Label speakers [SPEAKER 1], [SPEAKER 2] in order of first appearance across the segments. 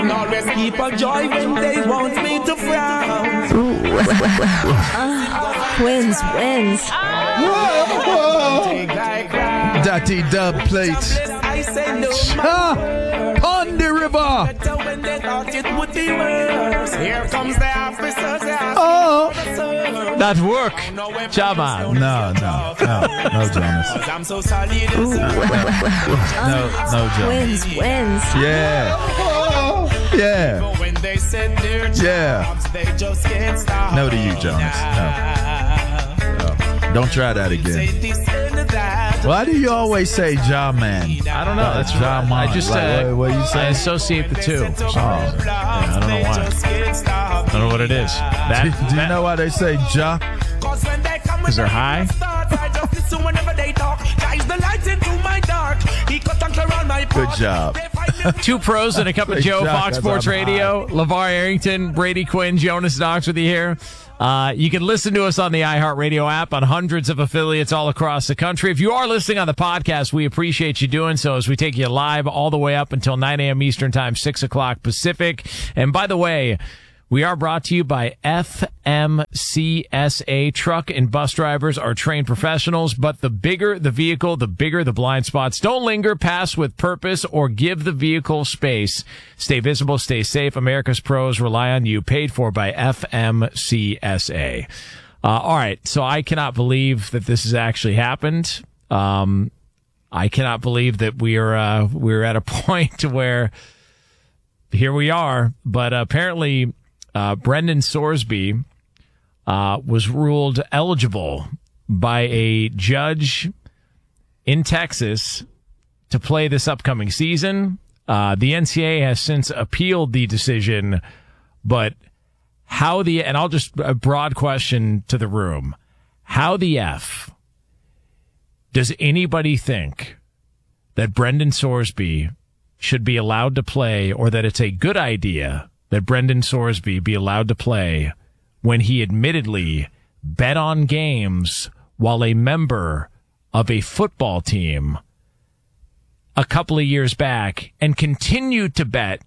[SPEAKER 1] and always keep a joy when they want me to frown.
[SPEAKER 2] Wins.
[SPEAKER 3] Dirty dub plate. On the river.
[SPEAKER 1] Here comes the officers.
[SPEAKER 3] Oh.
[SPEAKER 4] That work. Chama.
[SPEAKER 3] No, Jonas.
[SPEAKER 1] I'm so sorry.
[SPEAKER 3] No, Jonas.
[SPEAKER 2] Wins.
[SPEAKER 3] Yeah.
[SPEAKER 1] When they said their jobs, they just can't stop.
[SPEAKER 3] No to you, Jonas. No. Don't try that again. Why do you always say Ja Man?
[SPEAKER 4] I don't know. That's
[SPEAKER 3] Ja Man.
[SPEAKER 4] I just
[SPEAKER 3] what you say?
[SPEAKER 4] I associate the two. Yeah, I don't know why. I don't know what it is.
[SPEAKER 3] Do you know why they say Ja?
[SPEAKER 4] Because they're high?
[SPEAKER 3] Good job.
[SPEAKER 4] Two pros and a cup of Joe,
[SPEAKER 3] Exactly.
[SPEAKER 4] Fox Sports Radio. LeVar Arrington, Brady Quinn, Jonas Knox with you here. You can listen to us on the iHeartRadio app on hundreds of affiliates all across the country. If you are listening on the podcast, we appreciate you doing so as we take you live all the way up until 9 a.m. Eastern Time, 6 o'clock Pacific. And by the way, we are brought to you by FMCSA. Truck and bus drivers are trained professionals, but the bigger the vehicle, the bigger the blind spots. Don't linger, pass with purpose, or give the vehicle space. Stay visible, stay safe. America's pros rely on you. Paid for by FMCSA. All right, so I cannot believe that this has actually happened. I cannot believe that we're at a point where here we are, but apparently Brendan Sorsby was ruled eligible by a judge in Texas to play this upcoming season. The NCAA has since appealed the decision, but and I'll just a broad question to the room. How the F does anybody think that Brendan Sorsby should be allowed to play, or that it's a good idea that Brendan Sorsby be allowed to play when he admittedly bet on games while a member of a football team a couple of years back and continued to bet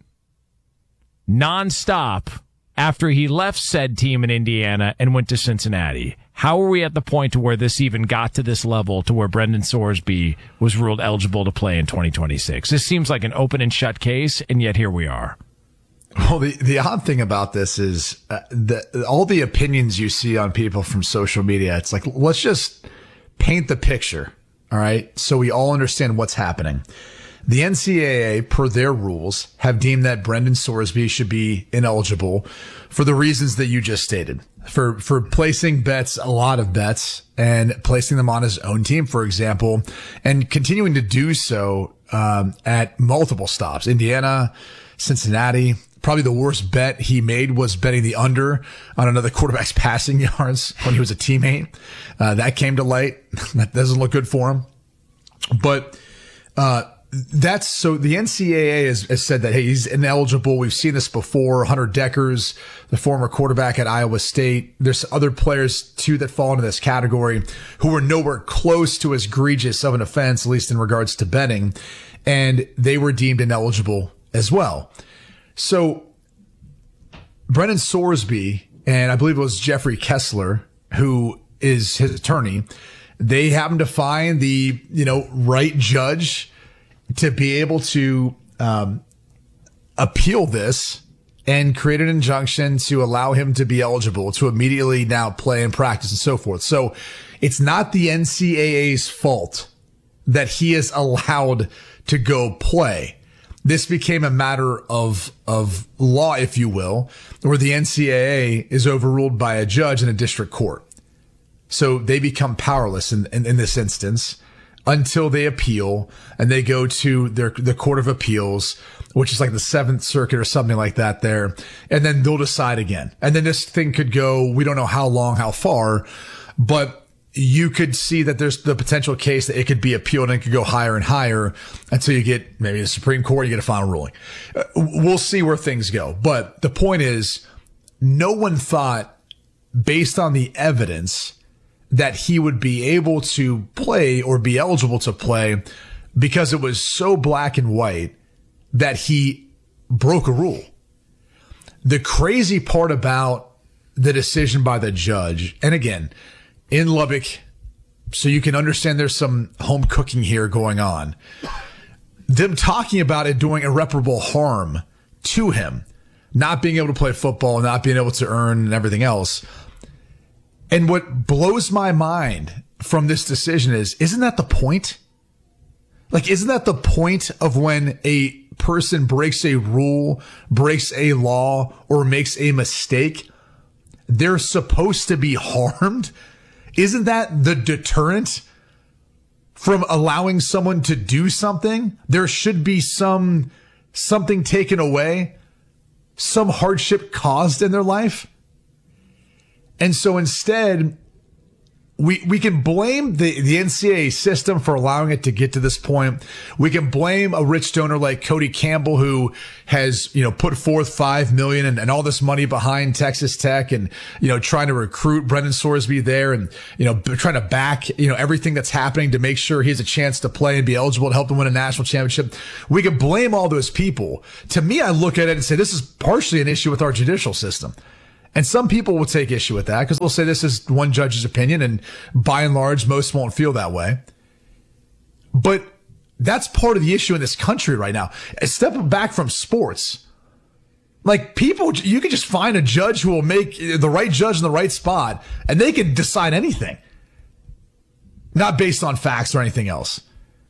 [SPEAKER 4] nonstop after he left said team in Indiana and went to Cincinnati? How are we at the point to where this even got to this level to where Brendan Sorsby was ruled eligible to play in 2026? This seems like an open and shut case, and yet here we are.
[SPEAKER 5] Well, the odd thing about this is all the opinions you see on people from social media, it's like, let's just paint the picture, all right, so we all understand what's happening. The NCAA, per their rules, have deemed that Brendan Sorsby should be ineligible for the reasons that you just stated. For placing bets, a lot of bets, and placing them on his own team, for example, and continuing to do so at multiple stops. Indiana, Cincinnati. Probably the worst bet he made was betting the under on another quarterback's passing yards when he was a teammate. That came to light. That doesn't look good for him. But that's so the NCAA has said that, hey, he's ineligible. We've seen this before. Hunter Deckers, the former quarterback at Iowa State. There's other players too that fall into this category who were nowhere close to as egregious of an offense, at least in regards to betting, and they were deemed ineligible as well. So Brendan Sorsby, and I believe it was Jeffrey Kessler, who is his attorney, they happened to find the, right judge to be able to appeal this and create an injunction to allow him to be eligible to immediately now play and practice and so forth. So it's not the NCAA's fault that he is allowed to go play. This became a matter of law, if you will, where the NCAA is overruled by a judge in a district court. So they become powerless in this instance until they appeal and they go to the Court of Appeals, which is like the 7th Circuit or something like that there. And then they'll decide again. And then this thing could go, we don't know how long, how far, but you could see that there's the potential case that it could be appealed and it could go higher and higher until you get maybe the Supreme Court, you get a final ruling. We'll see where things go. But the point is, no one thought, based on the evidence, that he would be able to play or be eligible to play because it was so black and white that he broke a rule. The crazy part about the decision by the judge, and again, in Lubbock, so you can understand there's some home cooking here going on, them talking about it doing irreparable harm to him, not being able to play football, not being able to earn and everything else. And what blows my mind from this decision isn't that the point? Like, isn't that the point of when a person breaks a rule, breaks a law, or makes a mistake? They're supposed to be harmed. Isn't that the deterrent from allowing someone to do something? There should be something taken away, some hardship caused in their life. And so instead, we can blame the NCAA system for allowing it to get to this point. We can blame a rich donor like Cody Campbell, who has, put forth $5 million and all this money behind Texas Tech and, trying to recruit Brendan Sorsby there and, trying to back, everything that's happening to make sure he has a chance to play and be eligible to help them win a national championship. We can blame all those people. To me, I look at it and say this is partially an issue with our judicial system. And some people will take issue with that because they'll say this is one judge's opinion, and by and large, most won't feel that way. But that's part of the issue in this country right now. Stepping back from sports, like people, you can just find a judge who will make the right judge in the right spot, and they can decide anything, not based on facts or anything else.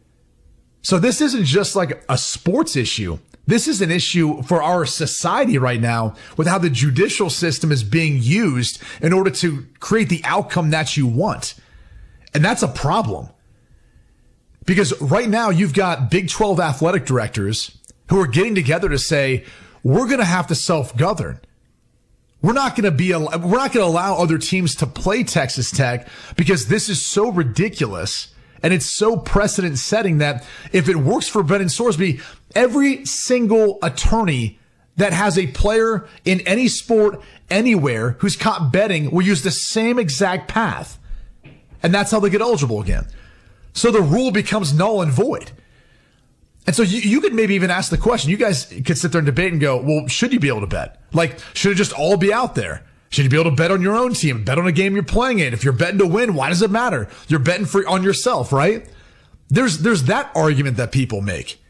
[SPEAKER 5] So this isn't just like a sports issue. This is an issue for our society right now with how the judicial system is being used in order to create the outcome that you want. And that's a problem. Because right now you've got Big 12 athletic directors who are getting together to say, we're going to have to self-govern. We're not going to allow other teams to play Texas Tech because this is so ridiculous. And it's so precedent setting that if it works for Brendan Sorsby, every single attorney that has a player in any sport anywhere who's caught betting will use the same exact path. And that's how they get eligible again. So the rule becomes null and void. And so you could maybe even ask the question. You guys could sit there and debate and go, well, should you be able to bet? Like, should it just all be out there? Should you be able to bet on your own team, bet on a game you're playing in? If you're betting to win, why does it matter? You're betting on yourself, right? There's that argument that people make.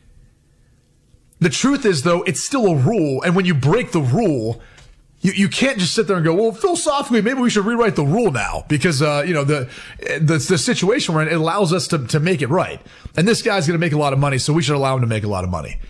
[SPEAKER 5] The truth is, though, it's still a rule. And when you break the rule, you can't just sit there and go, well, philosophically, maybe we should rewrite the rule now because, the situation we're in, it allows us to make it right. And this guy's going to make a lot of money, so we should allow him to make a lot of money.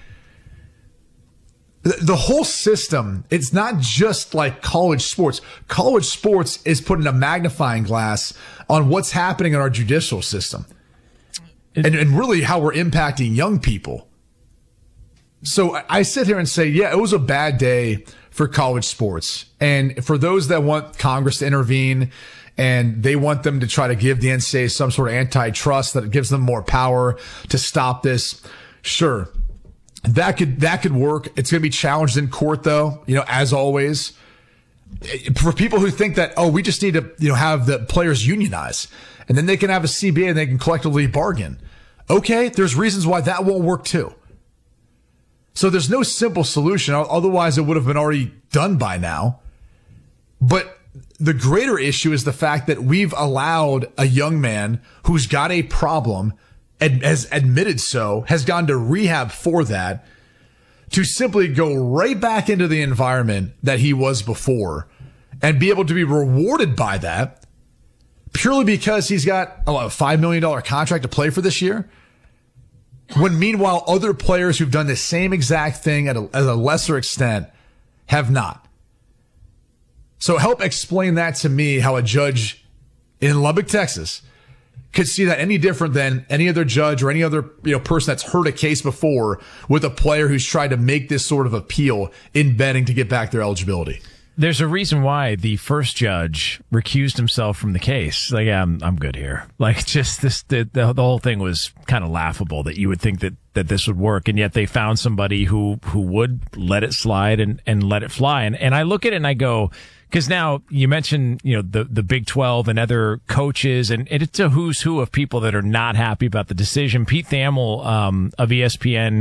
[SPEAKER 5] The whole system, it's not just like college sports. College sports is putting a magnifying glass on what's happening in our judicial system and really how we're impacting young people. So I sit here and say, yeah, it was a bad day for college sports. And for those that want Congress to intervene and they want them to try to give the NCAA some sort of antitrust that gives them more power to stop this, sure. That could work. It's going to be challenged in court, though, as always. For people who think that, we just need to, have the players unionize and then they can have a CBA and they can collectively bargain. Okay, there's reasons why that won't work, too. So there's no simple solution. Otherwise, it would have been already done by now. But the greater issue is the fact that we've allowed a young man who's got a problem, has admitted so, has gone to rehab for that, to simply go right back into the environment that he was before and be able to be rewarded by that purely because he's got a $5 million contract to play for this year. When meanwhile, other players who've done the same exact thing at a lesser extent have not. So help explain that to me, how a judge in Lubbock, Texas, could see that any different than any other judge or any other person that's heard a case before with a player who's tried to make this sort of appeal in betting to get back their eligibility.
[SPEAKER 4] There's a reason why the first judge recused himself from the case. Like, yeah, I'm good here. Like, just the whole thing was kind of laughable that you would think that this would work, and yet they found somebody who would let it slide and let it fly. And I look at it and I go, because now you mentioned, the Big 12 and other coaches, and it's a who's who of people that are not happy about the decision. Pete Thamel of ESPN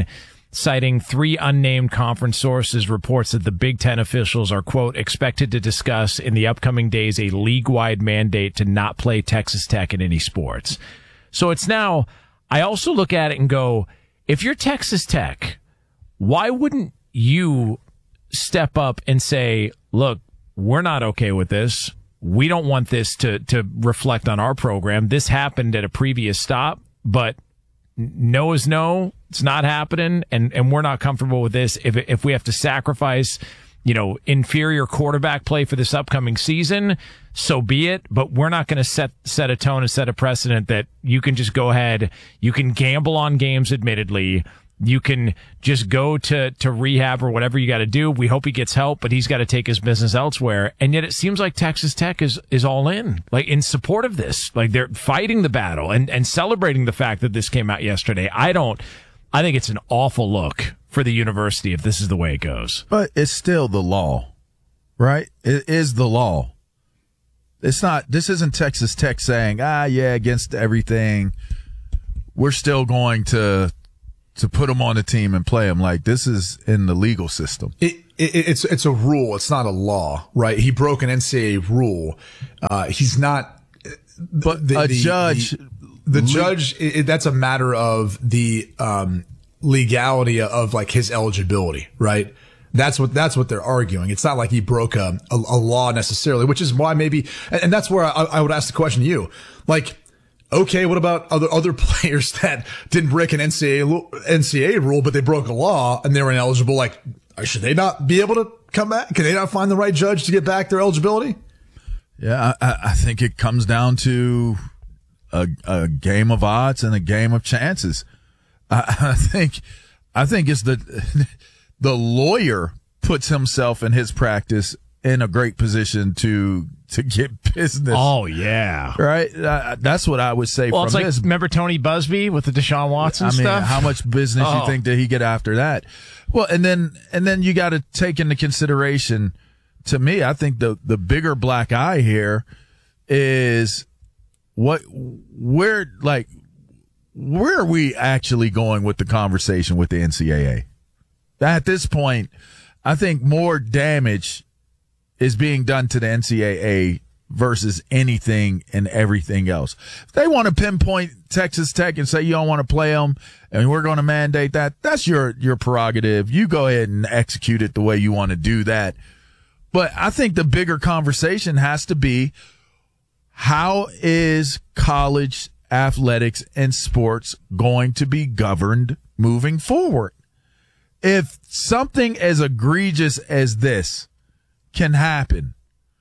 [SPEAKER 4] citing 3 unnamed conference sources, reports that the Big Ten officials are, quote, expected to discuss in the upcoming days a league-wide mandate to not play Texas Tech in any sports. So it's now, I also look at it and go, if you're Texas Tech, why wouldn't you step up and say, look, we're not okay with this. We don't want this to reflect on our program. This happened at a previous stop, but no is no. It's not happening, and we're not comfortable with this. If we have to sacrifice, inferior quarterback play for this upcoming season, so be it. But we're not going to set a tone and set a precedent that you can just go ahead. You can gamble on games, admittedly. You can just go to rehab or whatever you got to do. We hope he gets help, but he's got to take his business elsewhere. And yet it seems like Texas Tech is all in, like in support of this. Like they're fighting the battle and celebrating the fact that this came out yesterday. I think it's an awful look for the university if this is the way it goes.
[SPEAKER 3] But it's still the law, right? It is the law. It's not, this isn't Texas Tech saying, against everything, we're still going to put them on the team and play them. Like, this is in the legal system.
[SPEAKER 5] It's a rule. It's not a law, right? He broke an NCAA rule. He's not,
[SPEAKER 3] but a judge.
[SPEAKER 5] The judge, that's a matter of the legality of like his eligibility, right? That's what they're arguing. It's not like he broke a law necessarily, which is why maybe, and that's where I would ask the question to you, like, okay, what about other players that didn't break an NCAA rule, but they broke a law and they were ineligible? Like, should they not be able to come back? Can they not find the right judge to get back their eligibility?
[SPEAKER 3] Yeah, I think it comes down to a game of odds and a game of chances. I think it's the lawyer puts himself in his practice in a great position to get business.
[SPEAKER 4] Oh, yeah.
[SPEAKER 3] Right? That's what I would say from
[SPEAKER 4] it's like,
[SPEAKER 3] this.
[SPEAKER 4] Remember Tony Busby with the Deshaun Watson stuff?
[SPEAKER 3] How much business you think that he get after that? Well, and then you got to take into consideration, to me, I think the bigger black eye here is where are we actually going with the conversation with the NCAA? At this point, I think more damage is being done to the NCAA versus anything and everything else. If they want to pinpoint Texas Tech and say you don't want to play them and we're going to mandate that, that's your prerogative. You go ahead and execute it the way you want to do that. But I think the bigger conversation has to be, how is college athletics and sports going to be governed moving forward? If something as egregious as this can happen,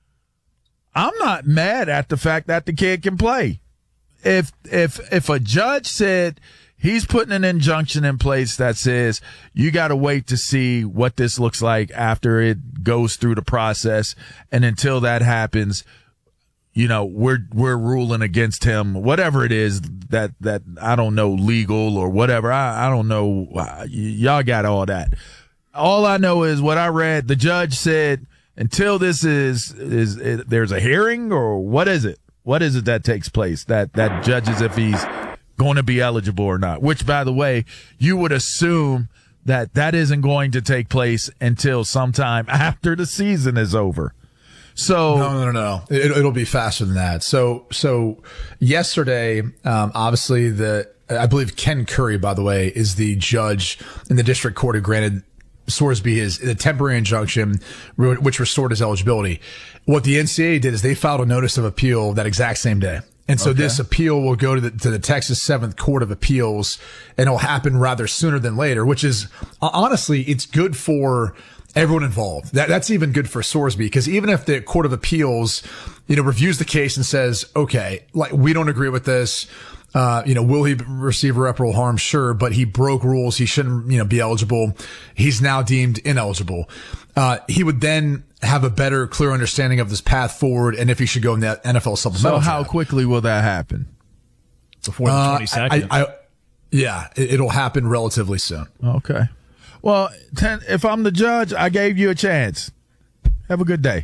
[SPEAKER 3] I'm not mad at the fact that the kid can play. If a judge said he's putting an injunction in place that says you got to wait to see what this looks like after it goes through the process, and until that happens, we're ruling against him, whatever it is that I don't know, legal or whatever. I don't know. Y'all got all that. All I know is what I read. The judge said, until this is there's a hearing, or what is it? What is it that takes place that judges if he's going to be eligible or not? Which, by the way, you would assume that isn't going to take place until sometime after the season is over. So
[SPEAKER 5] no. It'll be faster than that. So yesterday, obviously I believe Ken Curry, by the way, is the judge in the district court who granted Sorsby the temporary injunction, which restored his eligibility. What the NCAA did is they filed a notice of appeal that exact same day. And so this appeal will go to the Texas 7th Court of Appeals, and it'll happen rather sooner than later, which is honestly, it's good for everyone involved. That's even good for Sorsby, because even if the Court of Appeals, reviews the case and says, okay, like, we don't agree with this, will he receive irreparable harm? Sure, but he broke rules. He shouldn't, be eligible. He's now deemed ineligible. He would then have a better, clear understanding of this path forward and if he should go in that NFL supplemental.
[SPEAKER 3] So how quickly will that happen?
[SPEAKER 4] Before the 22nd?
[SPEAKER 5] It'll happen relatively soon.
[SPEAKER 3] Okay. Well, if I'm the judge, I gave you a chance. Have a good day.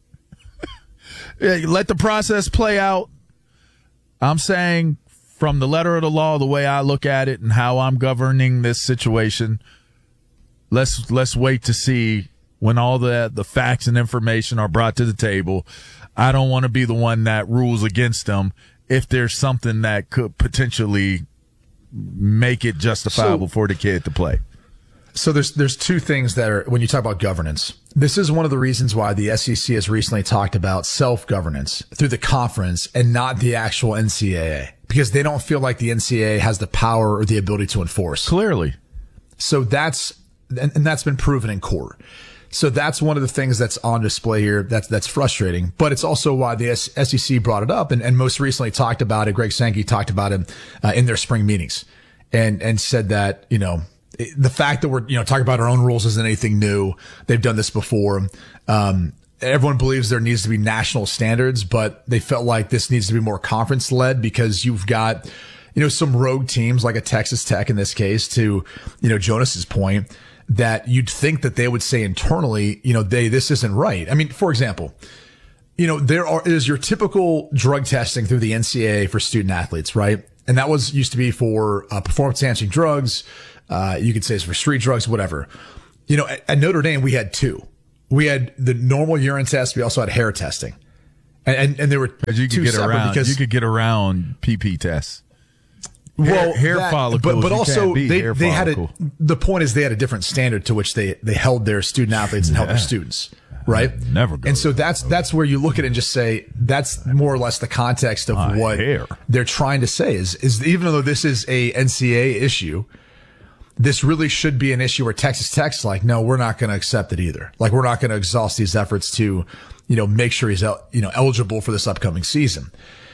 [SPEAKER 3] Let the process play out. I'm saying, from the letter of the law, the way I look at it and how I'm governing this situation, Let's wait to see when all the facts and information are brought to the table. I don't want to be the one that rules against them if there's something that could potentially make it justifiable for the kid to play.
[SPEAKER 5] So there's two things that are, when you talk about governance, this is one of the reasons why the SEC has recently talked about self-governance through the conference and not the actual NCAA, because they don't feel like the NCAA has the power or the ability to enforce.
[SPEAKER 3] Clearly.
[SPEAKER 5] So that's been proven in court. So that's one of the things that's on display here. That's frustrating, but it's also why the SEC brought it up and most recently talked about it. Greg Sankey talked about it in their spring meetings and said that, the fact that we're, talking about our own rules isn't anything new. They've done this before. Everyone believes there needs to be national standards, but they felt like this needs to be more conference led because you've got, some rogue teams like a Texas Tech in this case, to, Jonas's point, that you'd think that they would say internally, this isn't right. I mean, for example, is your typical drug testing through the NCAA for student athletes, right? And that used to be for performance enhancing drugs. You could say it's for street drugs, whatever. At Notre Dame, we had two. We had the normal urine test. We also had hair testing. And there were
[SPEAKER 3] you
[SPEAKER 5] two separate because
[SPEAKER 3] you could get around PP tests. Hair follicles,
[SPEAKER 5] but also they had
[SPEAKER 3] follicle.
[SPEAKER 5] the point is they had a different standard to which they held their student athletes and held their students, right?
[SPEAKER 3] Never go.
[SPEAKER 5] And so that's where you look at it and just say that's more or less the context of what they're trying to say is even though this is a NCAA issue, this really should be an issue where Texas Tech's like, no, we're not going to accept it either. Like, we're not going to exhaust these efforts to, make sure he's, eligible for this upcoming season.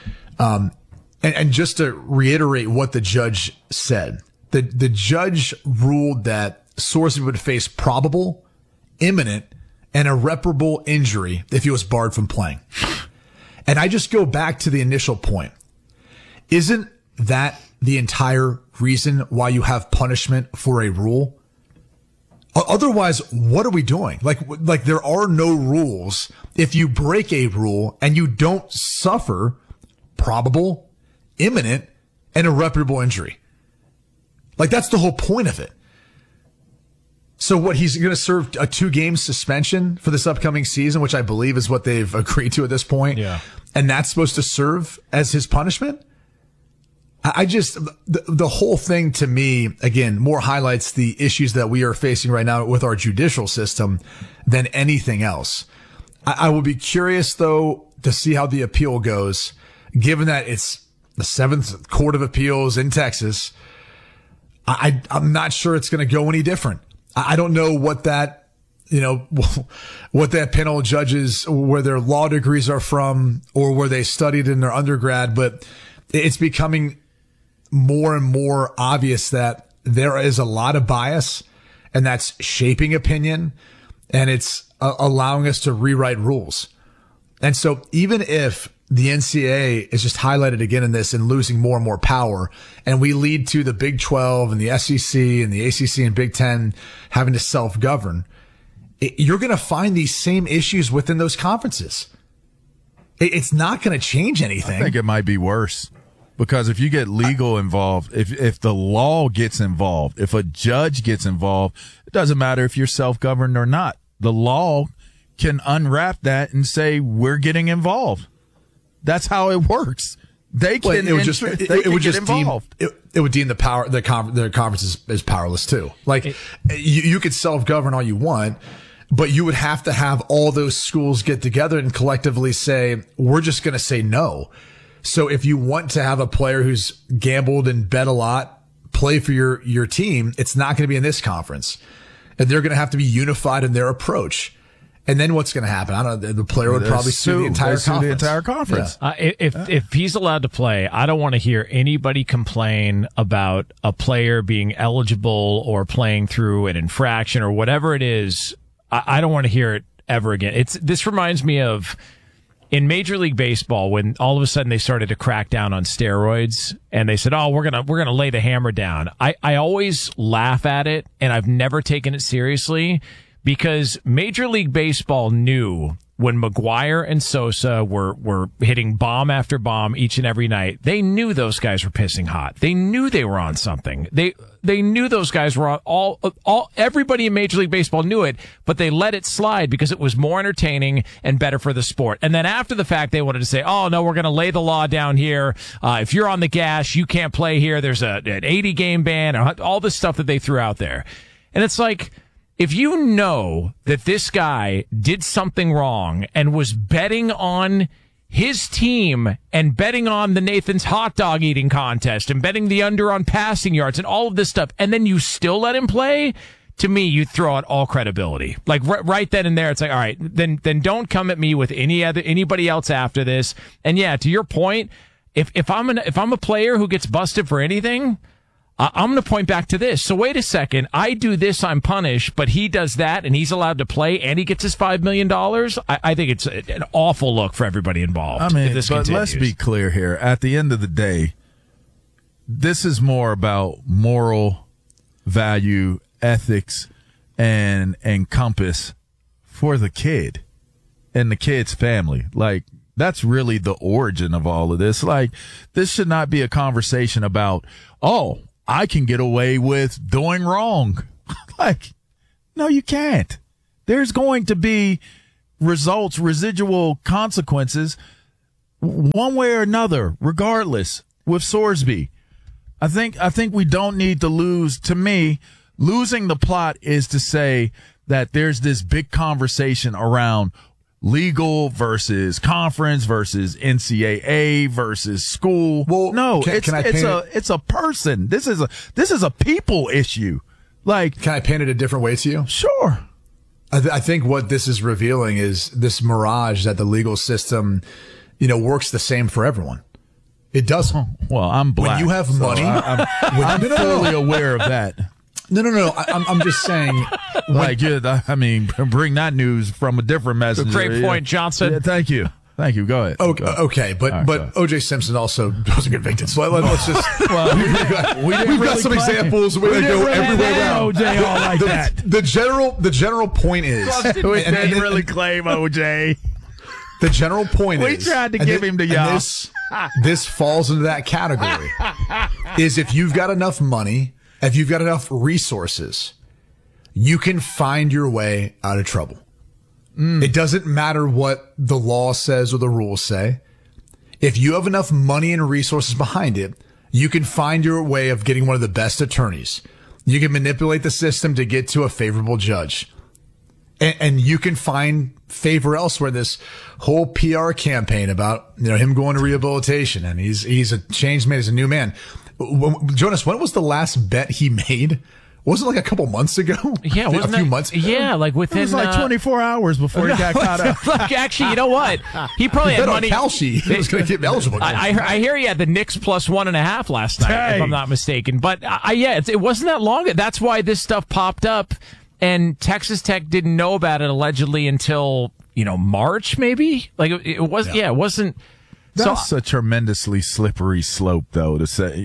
[SPEAKER 5] And just to reiterate what the judge said, the judge ruled that Sorsby would face probable, imminent, and irreparable injury if he was barred from playing. And I just go back to the initial point. Isn't that the entire reason why you have punishment for a rule? Otherwise, what are we doing? Like there are no rules if you break a rule and you don't suffer probable, imminent, and irreparable injury. Like, that's the whole point of it. So what, he's going to serve a 2-game suspension for this upcoming season, which I believe is what they've agreed to at this point.
[SPEAKER 4] Yeah.
[SPEAKER 5] And that's supposed to serve as his punishment? I just, the whole thing to me, again, more highlights the issues that we are facing right now with our judicial system than anything else. I will be curious, though, to see how the appeal goes, given that it's the 7th Court of Appeals in Texas. I'm not sure it's going to go any different. I don't know what that, what that panel of judges, where their law degrees are from or where they studied in their undergrad, but it's becoming more and more obvious that there is a lot of bias, and that's shaping opinion, and it's allowing us to rewrite rules. And so even if the NCAA is just highlighted again in this and losing more and more power, and we lead to the Big 12 and the SEC and the ACC and Big 10 having to self-govern, you're going to find these same issues within those conferences. It's not going to change anything.
[SPEAKER 3] I think it might be worse. Because if you get legal involved, if the law gets involved, if a judge gets involved, it doesn't matter if you're self-governed or not. The law can unwrap that and say, we're getting involved. That's how it works. They can. It would just involved.
[SPEAKER 5] It would deem the conference as powerless too. Like, you could self-govern all you want, but you would have to have all those schools get together and collectively say, we're just going to say no. So if you want to have a player who's gambled and bet a lot play for your team, it's not going to be in this conference, and they're going to have to be unified in their approach. And then what's going to happen? I don't know. The player would probably sue the entire conference.
[SPEAKER 4] Yeah. If he's allowed to play, I don't want to hear anybody complain about a player being eligible or playing through an infraction or whatever it is. I don't want to hear it ever again. This reminds me of in Major League Baseball, when all of a sudden they started to crack down on steroids and they said, oh, we're going to lay the hammer down. I always laugh at it, and I've never taken it seriously, because Major League Baseball knew when McGwire and Sosa were hitting bomb after bomb each and every night, they knew those guys were pissing hot. They knew they were on something. they knew those guys were everybody in Major League Baseball knew it, but they let it slide because it was more entertaining and better for the sport. And then after the fact, they wanted to say, oh no, we're going to lay the law down here. If you're on the gas, you can't play here. There's an 80 game ban, all this stuff that they threw out there. And it's like, if you know that this guy did something wrong and was betting on his team and betting on the Nathan's hot dog eating contest and betting the under on passing yards and all of this stuff, and then you still let him play, to me, you throw out all credibility. Like right then and there, it's like, all right, then don't come at me with anybody else after this. And yeah, to your point, if I'm a player who gets busted for anything, I'm going to point back to this. So wait a second. I do this, I'm punished, but he does that and he's allowed to play and he gets his $5 million. I think it's an awful look for everybody involved.
[SPEAKER 3] I mean,
[SPEAKER 4] if this
[SPEAKER 3] but
[SPEAKER 4] continues.
[SPEAKER 3] Let's be clear here. At the end of the day, this is more about moral value, ethics, and compass for the kid and the kid's family. Like, that's really the origin of all of this. Like, this should not be a conversation about, oh, I can get away with doing wrong. Like, no, you can't. There's going to be results, residual consequences, one way or another, regardless. With Sorsby, I think we don't need to lose. To me, losing the plot is to say that there's this big conversation around legal versus conference versus NCAA versus school.
[SPEAKER 5] Well,
[SPEAKER 3] no, it's a person. This is a people issue. Like,
[SPEAKER 5] can I paint it a different way to you?
[SPEAKER 3] Sure.
[SPEAKER 5] I think what this is revealing is this mirage that the legal system, works the same for everyone. It doesn't.
[SPEAKER 3] Well, I'm black.
[SPEAKER 5] When you have money,
[SPEAKER 3] I'm fully aware of that.
[SPEAKER 5] No. I'm just saying.
[SPEAKER 3] Bring that news from a different messenger.
[SPEAKER 4] Great point, Johnson.
[SPEAKER 3] Yeah, thank you. Go ahead.
[SPEAKER 5] Okay, but O.J. Simpson also wasn't convicted. So let's just. We've got some examples where they go everywhere around.
[SPEAKER 3] O.J. all like that.
[SPEAKER 5] The general point is.
[SPEAKER 3] We didn't really claim O.J.
[SPEAKER 5] The general point is.
[SPEAKER 3] We tried to give him to y'all.
[SPEAKER 5] This falls into that category. Is if you've got enough money, if you've got enough resources, you can find your way out of trouble. It doesn't matter what the law says or the rules say. If you have enough money and resources behind it, you can find your way of getting one of the best attorneys. You can manipulate the system to get to a favorable judge. And you can find favor elsewhere. This whole PR campaign about, him going to rehabilitation and he's a changed man. He's a new man. Jonas, when was the last bet he made? Wasn't it like a couple months ago?
[SPEAKER 4] Yeah,
[SPEAKER 5] a few months ago?
[SPEAKER 4] Yeah, like within.
[SPEAKER 3] It was like 24 hours before he got caught up.
[SPEAKER 4] Like, actually, you know what? He probably had money.
[SPEAKER 5] Kalshi. He was going to get eligible.
[SPEAKER 4] I hear he had the Knicks plus 1.5 last night, if I'm not mistaken. But it wasn't that long. That's why this stuff popped up, and Texas Tech didn't know about it allegedly until March, maybe. Like it was. Yeah, it wasn't.
[SPEAKER 3] That's a tremendously slippery slope, though, to say,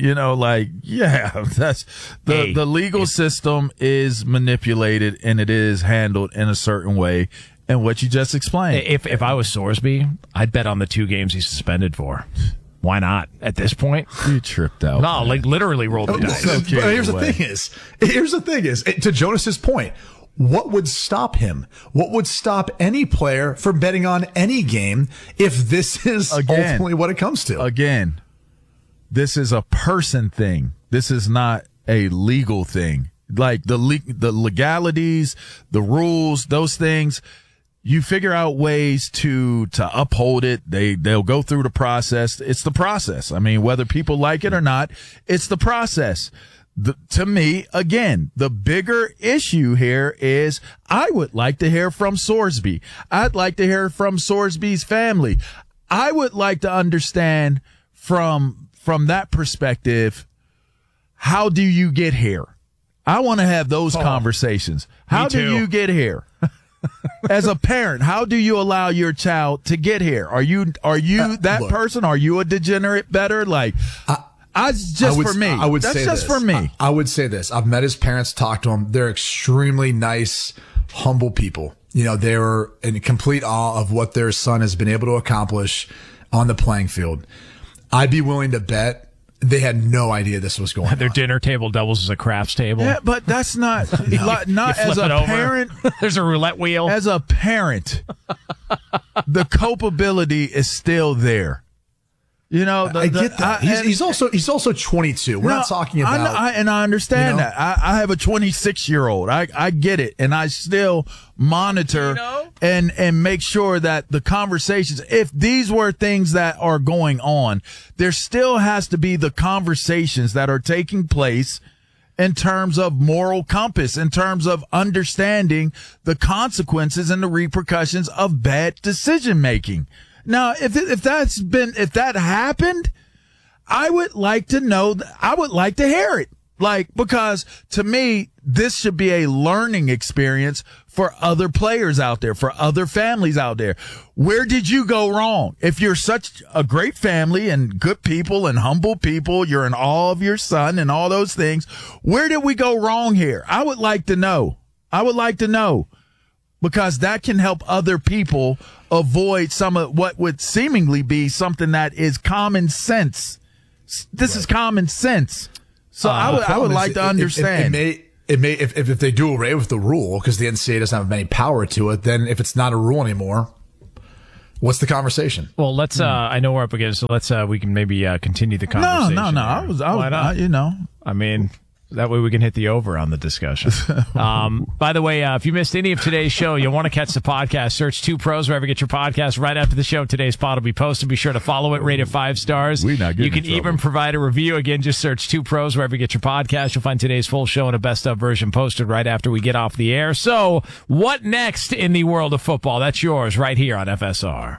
[SPEAKER 3] that's the legal system is manipulated and it is handled in a certain way. And what you just explained.
[SPEAKER 4] If I was Sorsby, I'd bet on the 2 games he's suspended for. Why not? At this point,
[SPEAKER 3] you tripped out.
[SPEAKER 4] No, man. Like literally rolled the dice.
[SPEAKER 5] But here's the thing is, to Jonas's point, what would stop him? What would stop any player from betting on any game if this is ultimately what it comes to?
[SPEAKER 3] Again, this is a person thing. This is not a legal thing. Like the legalities, the rules, those things, you figure out ways to uphold it. They'll go through the process. It's the process. I mean, whether people like it or not, it's the process. To me, again, the bigger issue here is I would like to hear from Sorsby. I'd like to hear from Sorsby's family. I would like to understand from that perspective, how do you get here? I want to have those conversations. How do you get here? As a parent, how do you allow your child to get here? Are you that person? Are you a degenerate bettor? Like, That's just for me.
[SPEAKER 5] I would say this. I've met his parents, talked to them. They're extremely nice, humble people. They were in complete awe of what their son has been able to accomplish on the playing field. I'd be willing to bet They had no idea this was going on.
[SPEAKER 4] Their dinner table doubles as a crafts table.
[SPEAKER 3] Yeah, but that's not as a parent.
[SPEAKER 4] There's a roulette wheel.
[SPEAKER 3] As a parent, the culpability is still there. You know,
[SPEAKER 5] I get that. He's also 22. We're not talking about.
[SPEAKER 3] I understand that. I have a 26-year-old. I get it, and I still monitor and make sure that the conversations. If these were things that are going on, there still has to be the conversations that are taking place in terms of moral compass, in terms of understanding the consequences and the repercussions of bad decision making. Now, if that happened, I would like to know. I would like to hear it. Because to me, this should be a learning experience for other players out there, for other families out there. Where did you go wrong? If you're such a great family and good people and humble people, you're in awe of your son and all those things. Where did we go wrong here? I would like to know. Because that can help other people avoid some of what would seemingly be something that is common sense. This is common sense. So I would like to understand.
[SPEAKER 5] It may if they do away with the rule because the NCAA doesn't have any power to it, then if it's not a rule anymore, what's the conversation?
[SPEAKER 4] Well, let's. I know we're up against, so let's. We can maybe continue the conversation.
[SPEAKER 3] No.
[SPEAKER 4] Why not? I mean, that way we can hit the over on the discussion. By the way, if you missed any of today's show, you'll want to catch the podcast. Search 2 Pros wherever you get your podcast. Right after the show, today's pod will be posted. Be sure to follow it, rate it 5 stars. You can even provide a review. Again, just search 2 Pros wherever you get your podcast. You'll find today's full show and a best of version posted right after we get off the air. So, what next in the world of football? That's yours right here on FSR.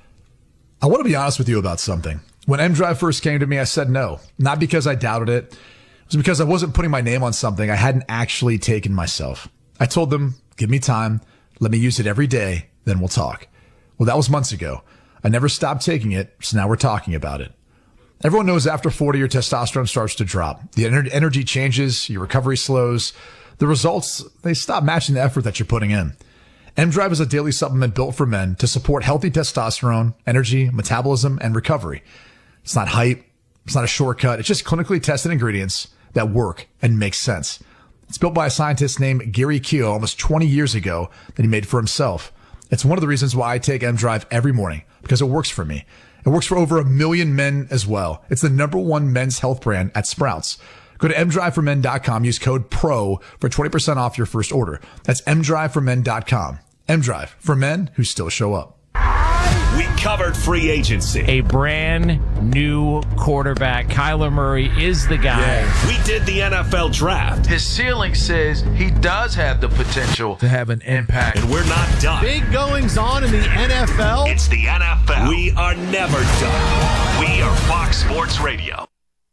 [SPEAKER 5] I want to be honest with you about something. When M-Drive first came to me, I said no. Not because I doubted it. It was because I wasn't putting my name on something I hadn't actually taken myself. I told them, give me time, let me use it every day, then we'll talk. Well, that was months ago. I never stopped taking it, so now we're talking about it. Everyone knows after 40, your testosterone starts to drop. The energy changes, your recovery slows. The results, they stop matching the effort that you're putting in. M-Drive is a daily supplement built for men to support healthy testosterone, energy, metabolism, and recovery. It's not hype. It's not a shortcut. It's just clinically tested ingredients that work and make sense. It's built by a scientist named Gary Keogh almost 20 years ago that he made for himself. It's one of the reasons why I take M-Drive every morning, because it works for me. It works for over 1 million men as well. It's the #1 men's health brand at Sprouts. Go to mdriveformen.com. Use code PRO for 20% off your first order. That's mdriveformen.com. M-Drive for men who still show up.
[SPEAKER 2] We covered free agency.
[SPEAKER 4] A brand new quarterback. Kyler Murray is the guy.
[SPEAKER 2] Yeah. We did the NFL draft.
[SPEAKER 3] His ceiling says he does have the potential to have an impact.
[SPEAKER 2] And we're not done.
[SPEAKER 6] Big goings on in the NFL.
[SPEAKER 2] It's the NFL. We are never done. We are Fox Sports Radio.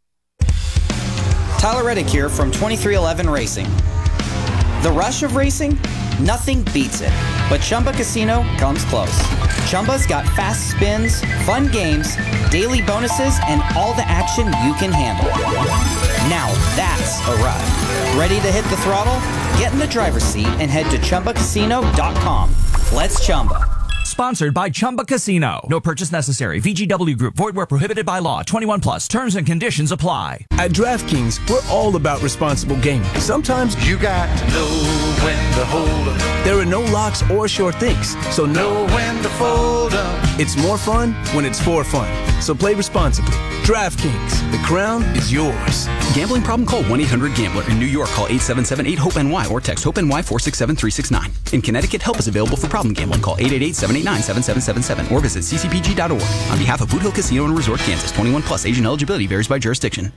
[SPEAKER 7] Tyler Reddick here from 2311 Racing. The rush of racing? Nothing beats it. But Chumba Casino comes close. Chumba's got fast spins, fun games, daily bonuses, and all the action you can handle. Now that's a ride. Ready to hit the throttle? Get in the driver's seat and head to ChumbaCasino.com. Let's Chumba.
[SPEAKER 8] Sponsored by Chumba Casino. No purchase necessary. VGW Group. Void where prohibited by law. 21 plus. Terms and conditions apply.
[SPEAKER 9] At DraftKings, we're all about responsible gaming. Sometimes you got to know when to hold up. There are no locks or sure things, so know when to fold up. It's more fun when it's for fun. So play responsibly. DraftKings. The crown is yours.
[SPEAKER 10] Gambling problem? Call 1-800-GAMBLER. In New York, call 877-8-HOPE-NY or text HOPE-NY 467-369. In Connecticut, help is available for problem gambling. Call 888-789-7777 or visit ccpg.org. On behalf of Boot Hill Casino and Resort, Kansas, 21 plus. Age and eligibility varies by jurisdiction.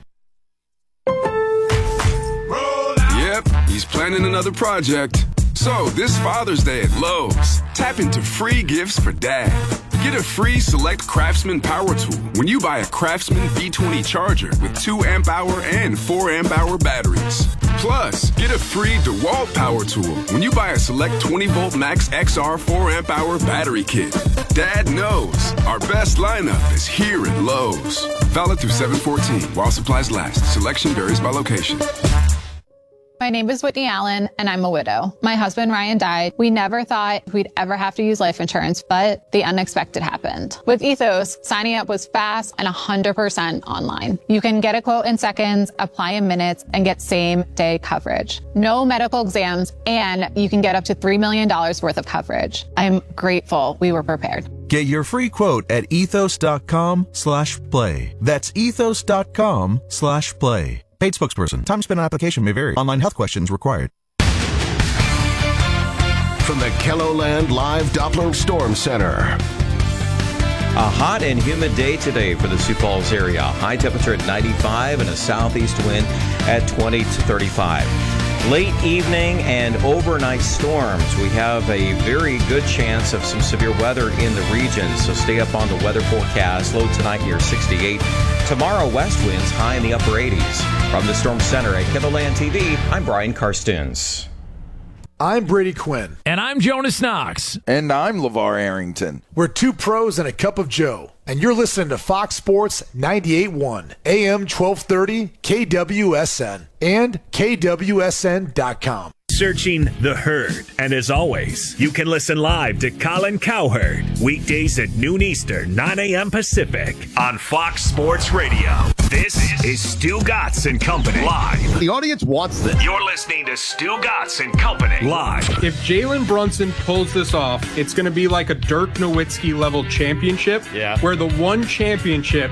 [SPEAKER 11] Yep, he's planning another project. So this Father's Day at Lowe's, tap into free gifts for Dad. Get a free Select Craftsman power tool when you buy a Craftsman V20 charger with 2 amp-hour and 4 amp-hour batteries. Plus, get a free DeWalt power tool when you buy a Select 20-volt Max XR 4 amp-hour battery kit. Dad knows our best lineup is here at Lowe's. Valid through 7/14 while supplies last. Selection varies by location.
[SPEAKER 12] My name is Whitney Allen, and I'm a widow. My husband, Ryan, died. We never thought we'd ever have to use life insurance, but the unexpected happened. With Ethos, signing up was fast and 100% online. You can get a quote in seconds, apply in minutes, and get same-day coverage. No medical exams, and you can get up to $3 million worth of coverage. I'm grateful we were prepared.
[SPEAKER 13] Get your free quote at ethos.com/play. That's ethos.com/play. Paid spokesperson. Time spent on application may vary. Online health questions required.
[SPEAKER 14] From the KELOLAND Live Doppler Storm Center.
[SPEAKER 15] A hot and humid day today for the Sioux Falls area. High temperature at 95 and a southeast wind at 20 to 35. Late evening and overnight storms. We have a very good chance of some severe weather in the region, so stay up on the weather forecast. Low tonight near 68. Tomorrow, west winds high in the upper 80s. From the Storm Center at KELOLAND TV, I'm Brian Karstuns.
[SPEAKER 5] I'm Brady Quinn.
[SPEAKER 4] And I'm Jonas Knox.
[SPEAKER 3] And I'm LeVar Arrington.
[SPEAKER 5] We're two pros and a cup of Joe. And you're listening to Fox Sports 98.1, AM 1230, KWSN, and KWSN.com.
[SPEAKER 2] Searching The Herd. And as always, you can listen live to Colin Cowherd weekdays at noon Eastern, 9 a.m. Pacific on Fox Sports Radio. This is Stu Gatz and Company live.
[SPEAKER 14] The audience wants this.
[SPEAKER 2] You're listening to Stu Gatz and Company live.
[SPEAKER 16] If Jalen Brunson pulls this off, it's going to be like a Dirk Nowitzki level championship, where the one championship